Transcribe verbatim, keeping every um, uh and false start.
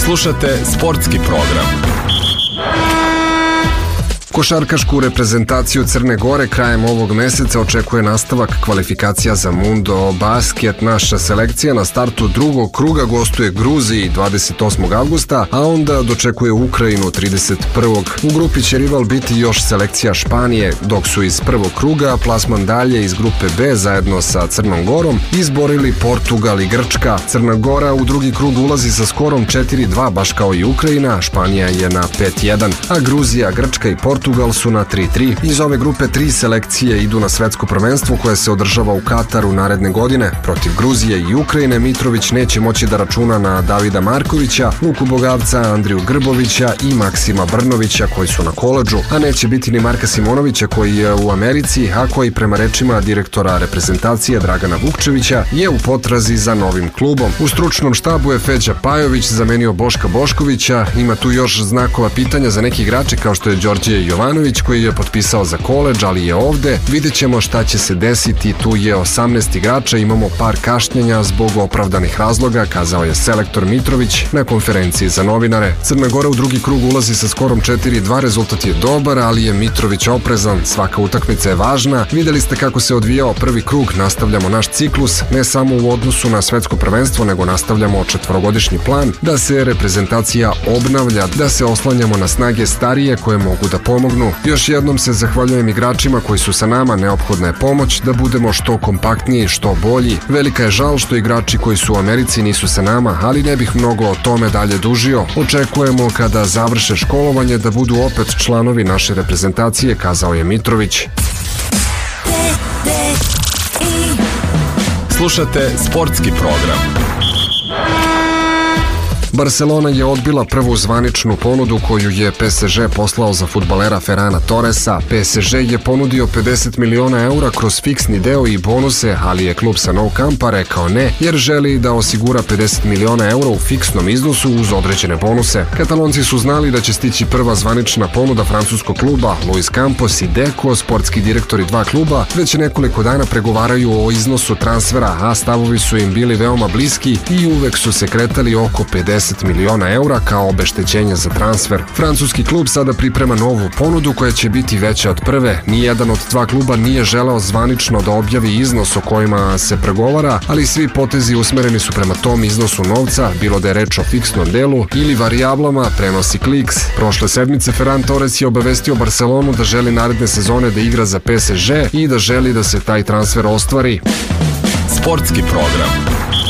Slušate sportski program. Košarkašku reprezentaciju Crne Gore krajem ovog meseca očekuje nastavak kvalifikacija za Mundo Basket. Naša selekcija na startu drugog kruga gostuje Gruziji dvadeset osmog avgusta, a onda dočekuje Ukrajinu trideset prvog U grupi će rival biti još selekcija Španije, dok su iz prvog kruga plasman dalje iz grupe B zajedno sa Crnom Gorom izborili Portugal i Grčka. Crna Gora u drugi krug ulazi sa skorom četiri dva baš kao i Ukrajina, Španija je na pet jedan, a Gruzija, Grčka i Portugal Portugal su na tri tri. Iz ove grupe tri selekcije idu na svetsko prvenstvo koje se održava u Kataru naredne godine. Protiv Gruzije i Ukrajine Mitrović neće moći da računa na Davida Markovića, Luku Bogavca, Andriju Grbovića i Maksima Brnovića koji su na koledžu, a neće biti ni Marka Simonovića koji je u Americi, a koji prema rečima direktora reprezentacije Dragana Vukčevića je u potrazi za novim klubom. U stručnom štabu je Feđa Pajović zamenio Boška Boškovića. Ima tu još znakova pitanja za neki igrače kao što je Đorđe Jovanović koji je potpisao za koledž, ali je ovde. Vidjet ćemo šta će se desiti, tu je osamnaest igrača, imamo par kašnjenja zbog opravdanih razloga, kazao je selektor Mitrović na konferenciji za novinare. Crna Gora u drugi krug ulazi sa skorom četiri dva, rezultat je dobar, ali je Mitrović oprezan, svaka utakmica je važna. Videli ste kako se odvijao prvi krug, nastavljamo naš ciklus, ne samo u odnosu na svetsko prvenstvo, nego nastavljamo četvorogodišnji plan, da se reprezentacija obnavlja, da se oslanjamo na snage starije koje mogu da pomognu. Još jednom se zahvaljujem igračima koji su sa nama, neophodna je pomoć da budemo što kompaktniji, što bolji. Velika je žal što igrači koji su u Americi nisu sa nama, ali ne bih mnogo o tome dalje dužio. Očekujemo kada završe školovanje da budu opet članovi naše reprezentacije, kazao je Mitrović. Slušate sportski program. Barcelona je odbila prvu zvaničnu ponudu koju je P S G poslao za fudbalera Ferrana Torresa. P S G je ponudio pedeset miliona eura kroz fiksni deo i bonuse, ali je klub sa Nou Campa rekao ne, jer želi da osigura pedeset miliona eura u fiksnom iznosu uz određene bonuse. Katalonci su znali da će stići prva zvanična ponuda francuskog kluba. Luis Campos i Deco, sportski direktori dva kluba, već nekoliko dana pregovaraju o iznosu transfera, a stavovi su im bili veoma bliski i uvek su se kretali oko pedeset miliona eura kao obeštećenje za transfer. Francuski klub sada priprema novu ponudu koja će biti veća od prve. Nijedan od dva kluba nije želeo zvanično da objavi iznos o kojima se pregovara, ali svi potezi usmereni su prema tom iznosu novca, bilo da je reč o fiksnom delu ili varijablama, prenosi Kliks. Prošle sedmice Ferran Torres je obavestio Barcelonu da želi naredne sezone da igra za P S G i da želi da se taj transfer ostvari. Sportski program.